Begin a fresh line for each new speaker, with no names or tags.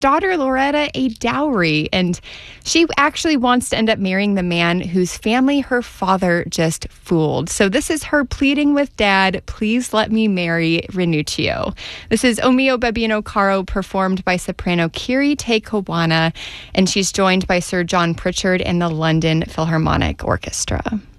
daughter Loretta a dowry, and she actually wants to end up marrying the man whose family her father just fooled. So this is her pleading with Dad, please let me marry Ranuccio. This is O Mio Bambino Caro, performed by soprano Kiri Te Kawana, and she's joined by Sir John Pritchard and the London Philharmonic Orchestra.